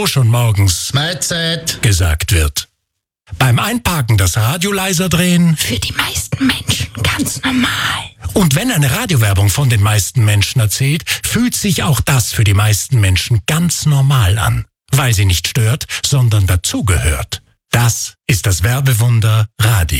schon morgens Mahlzeit gesagt wird. Beim Einparken das Radio leiser drehen. Für die meisten Menschen ganz normal. Und wenn eine Radiowerbung von den meisten Menschen erzählt, fühlt sich auch das für die meisten Menschen ganz normal an. Weil sie nicht stört, sondern dazugehört. Das ist das Werbewunder Radio.